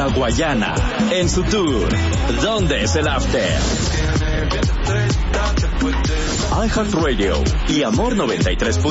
Nueva Guayana, en su tour ¿Dónde es el After? iHeartRadio y Amor 93.